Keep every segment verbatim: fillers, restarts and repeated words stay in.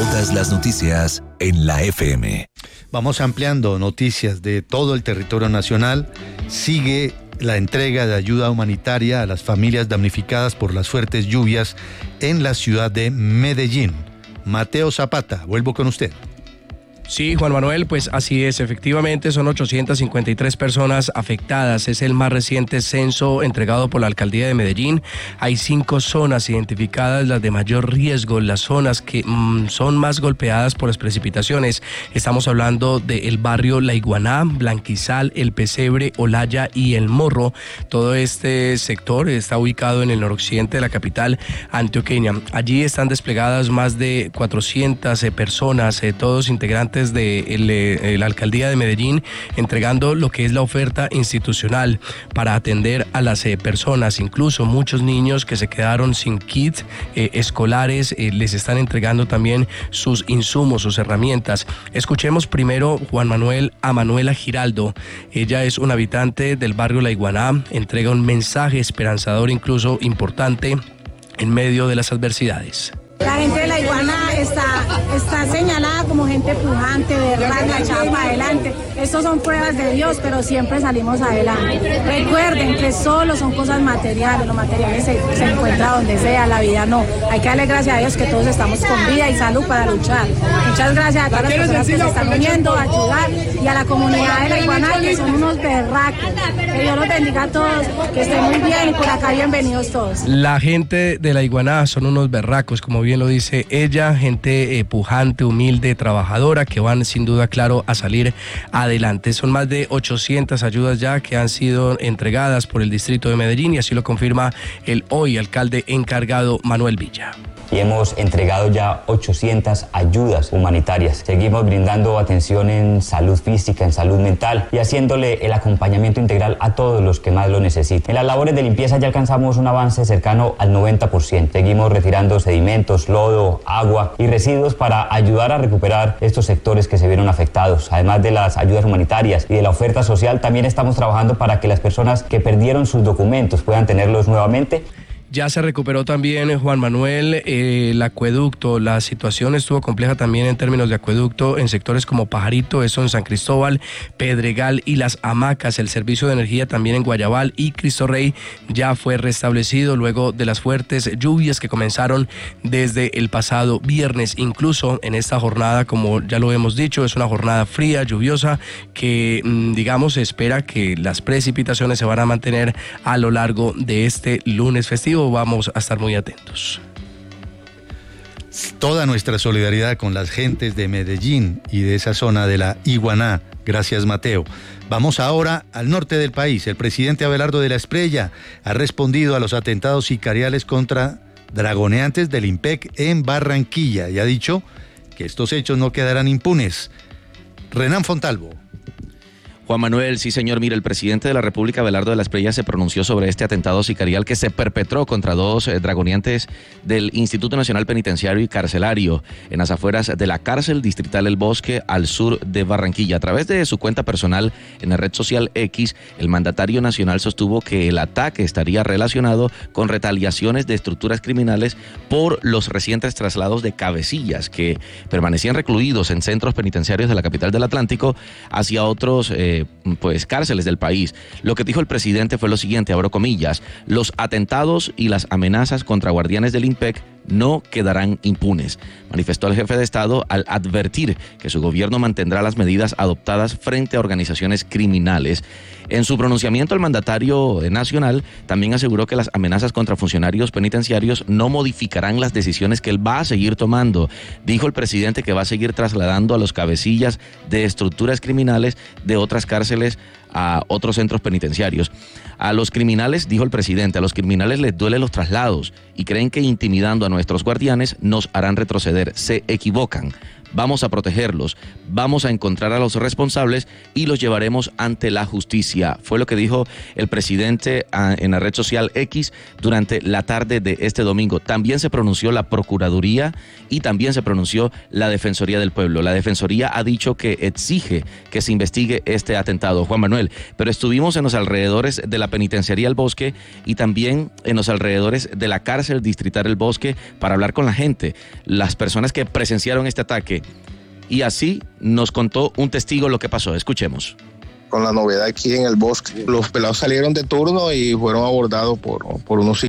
Todas las noticias en la F M. Vamos ampliando noticias de todo el territorio nacional. Sigue la entrega de ayuda humanitaria a las familias damnificadas por las fuertes lluvias en la ciudad de Medellín. Mateo Zapata, vuelvo con usted. Sí, Juan Manuel, pues así es, efectivamente son ochocientas cincuenta y tres personas afectadas, es el más reciente censo entregado por la Alcaldía de Medellín. Hay cinco zonas identificadas, las de mayor riesgo, las zonas que mmm, son más golpeadas por las precipitaciones. Estamos hablando del barrio La Iguaná, Blanquizal, El Pesebre, Olaya y El Morro. Todo este sector está ubicado en el noroccidente de la capital antioqueña. Allí están desplegadas más de cuatrocientas eh, personas, eh, todos integrantes de el, eh, la Alcaldía de Medellín, entregando lo que es la oferta institucional para atender a las eh, personas, incluso muchos niños que se quedaron sin kit eh, escolares, eh, les están entregando también sus insumos, sus herramientas. Escuchemos primero, Juan Manuel, a Manuela Giraldo. Ella es una habitante del barrio La Iguaná, entrega un mensaje esperanzador, incluso importante, en medio de las adversidades. La gente de La Iguaná está, está señalada como gente pujante, berraca, echada para adelante. Estos son pruebas de Dios, pero siempre salimos adelante. Recuerden que solo son cosas materiales, los materiales se, se encuentran donde sea, la vida no. Hay que darle gracias a Dios que todos estamos con vida y salud para luchar. Muchas gracias a todas las personas que se están uniendo a ayudar y a la comunidad de La Iguaná, que son unos berracos. Que Dios los bendiga a todos, que estén muy bien y por acá bienvenidos todos. La gente de La Iguaná son unos berracos, como bien bien lo dice ella, gente eh, pujante, humilde, trabajadora, que van sin duda, claro, a salir adelante. Son más de ochocientas ayudas ya que han sido entregadas por el distrito de Medellín, y así lo confirma el hoy alcalde encargado Manuel Villa. Y hemos entregado ya ochocientas ayudas humanitarias. Seguimos brindando atención en salud física, en salud mental y haciéndole el acompañamiento integral a todos los que más lo necesiten. En las labores de limpieza ya alcanzamos un avance cercano al noventa por ciento. Seguimos retirando sedimentos, lodo, agua y residuos para ayudar a recuperar estos sectores que se vieron afectados. Además de las ayudas humanitarias y de la oferta social, también estamos trabajando para que las personas que perdieron sus documentos puedan tenerlos nuevamente. Ya se recuperó también, Juan Manuel, eh, el acueducto. La situación estuvo compleja también en términos de acueducto en sectores como Pajarito, eso en San Cristóbal, Pedregal y Las Hamacas. El servicio de energía también en Guayabal y Cristo Rey ya fue restablecido luego de las fuertes lluvias que comenzaron desde el pasado viernes. Incluso en esta jornada, como ya lo hemos dicho, es una jornada fría, lluviosa, que digamos se espera que las precipitaciones se van a mantener a lo largo de este lunes festivo. Vamos a estar muy atentos. Toda nuestra solidaridad con las gentes de Medellín y de esa zona de la Iguaná. Gracias, Mateo. Vamos ahora al norte del país. El presidente Abelardo de la Espriella ha respondido a los atentados sicariales contra dragoneantes del IMPEC en Barranquilla y ha dicho que estos hechos no quedarán impunes. Renan Fontalvo. Juan Manuel, sí señor, mire, el presidente de la República, Abelardo de la Espriella, se pronunció sobre este atentado sicarial que se perpetró contra dos eh, dragoneantes del Instituto Nacional Penitenciario y Carcelario en las afueras de la cárcel distrital El Bosque, al sur de Barranquilla. A través de su cuenta personal en la red social X, el mandatario nacional sostuvo que el ataque estaría relacionado con retaliaciones de estructuras criminales por los recientes traslados de cabecillas que permanecían recluidos en centros penitenciarios de la capital del Atlántico hacia otros eh, pues cárceles del país. Lo que dijo el presidente fue lo siguiente, abro comillas: los atentados y las amenazas contra guardianes del IMPEC no quedarán impunes, manifestó el jefe de Estado al advertir que su gobierno mantendrá las medidas adoptadas frente a organizaciones criminales. En su pronunciamiento, el mandatario nacional también aseguró que las amenazas contra funcionarios penitenciarios no modificarán las decisiones que él va a seguir tomando. Dijo el presidente que va a seguir trasladando a los cabecillas de estructuras criminales de otras cárceles a otros centros penitenciarios. A los criminales, dijo el presidente, a los criminales les duelen los traslados y creen que intimidando a nuestros guardianes nos harán retroceder. Se equivocan. vamos a protegerlos, vamos a encontrar a los responsables y los llevaremos ante la justicia. Fue lo que dijo el presidente en la red social X durante la tarde de este domingo. También se pronunció la Procuraduría y también se pronunció la Defensoría del Pueblo. La Defensoría ha dicho que exige que se investigue este atentado, Juan Manuel, pero estuvimos en los alrededores de la Penitenciaría El Bosque y también en los alrededores de la cárcel distrital El Bosque para hablar con la gente, las personas que presenciaron este ataque. Y así nos contó un testigo lo que pasó. Escuchemos. Con la novedad aquí en El Bosque, los pelados salieron de turno y fueron abordados por, por unos.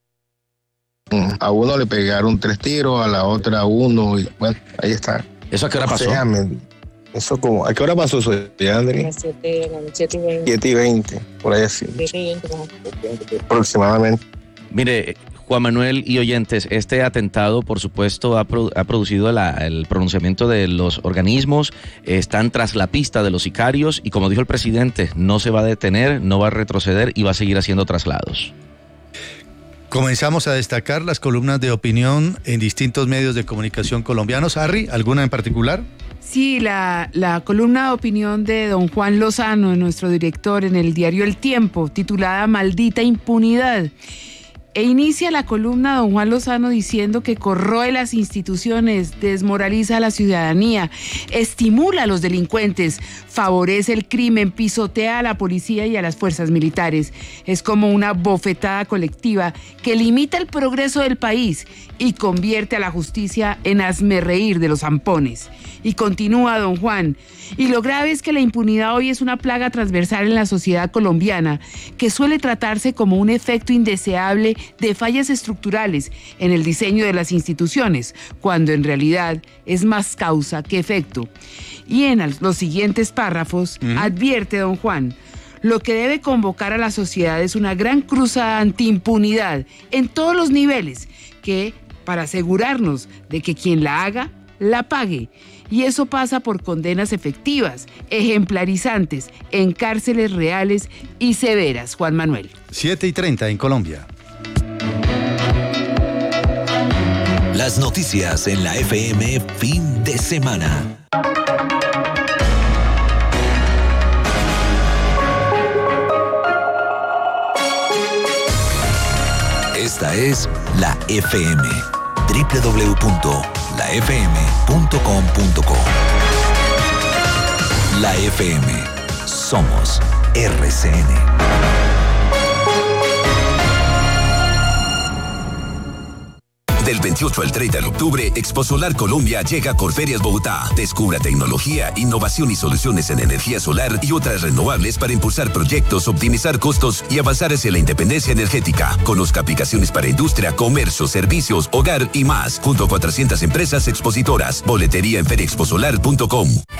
A uno le pegaron tres tiros, a la otra uno, y bueno, ahí está. ¿Eso a qué hora pasó? Déjame, eso como, ¿a qué hora pasó eso, André? siete y veinte, por ahí así. Aproximadamente. Mire, Juan Manuel y oyentes, este atentado, por supuesto, ha, produ- ha producido la, el pronunciamiento de los organismos, están tras la pista de los sicarios y, como dijo el presidente, no se va a detener, no va a retroceder y va a seguir haciendo traslados. Comenzamos a destacar las columnas de opinión en distintos medios de comunicación colombianos. Harry, ¿alguna en particular? Sí, la, la columna de opinión de don Juan Lozano, nuestro director, en el diario El Tiempo, titulada Maldita Impunidad. E inicia la columna don Juan Lozano diciendo que corroe las instituciones, desmoraliza a la ciudadanía, estimula a los delincuentes, favorece el crimen, pisotea a la policía y a las fuerzas militares. Es como una bofetada colectiva que limita el progreso del país y convierte a la justicia en hazmerreír de los zampones. Y continúa don Juan. Y lo grave es que la impunidad hoy es una plaga transversal en la sociedad colombiana, que suele tratarse como un efecto indeseable de fallas estructurales en el diseño de las instituciones, cuando en realidad es más causa que efecto. Y en los siguientes párrafos uh-huh. advierte don Juan: lo que debe convocar a la sociedad es una gran cruzada antiimpunidad en todos los niveles, que para asegurarnos de que quien la haga, la pague. Y eso pasa por condenas efectivas, ejemplarizantes, en cárceles reales y severas, Juan Manuel. siete y treinta en Colombia. Las noticias en la F M fin de semana. Esta es la F M. doble u doble u doble u punto la f m punto com punto co. La F M. Somos R C N. Del veintiocho al treinta de octubre, Expo Solar Colombia llega a Corferias Bogotá. Descubra tecnología, innovación y soluciones en energía solar y otras renovables para impulsar proyectos, optimizar costos y avanzar hacia la independencia energética. Conozca aplicaciones para industria, comercio, servicios, hogar y más, junto a cuatrocientas empresas expositoras. Boletería en feria expo solar punto com.